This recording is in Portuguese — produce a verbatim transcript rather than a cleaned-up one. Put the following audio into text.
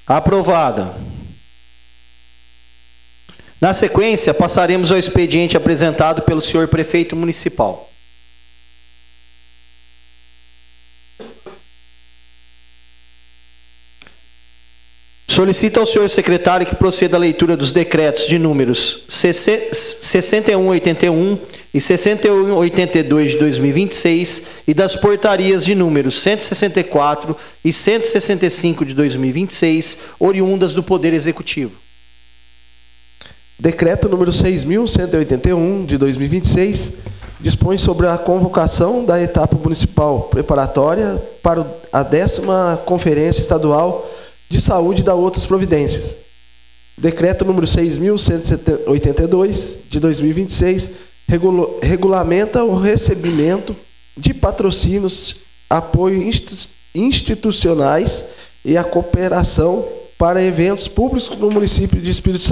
Aprovada. Na sequência, passaremos ao expediente apresentado pelo senhor prefeito municipal. Solicita ao senhor secretário que proceda à leitura dos decretos de números sessenta e um oitenta e um e sessenta e um oitenta e dois de dois mil e vinte e seis e das portarias de números cento e sessenta e quatro e cento e sessenta e cinco de dois mil e vinte e seis, oriundas do Poder Executivo. Decreto número seis mil cento e oitenta e um de dois mil e vinte e seis dispõe sobre a convocação da etapa municipal preparatória para a décima Conferência Estadual de Saúde e da outras providências. Decreto número seis mil cento e oitenta e dois de dois mil e vinte e seis regula, regulamenta o recebimento de patrocínios, apoio institucionais e a cooperação para eventos públicos no município de Espírito Santo.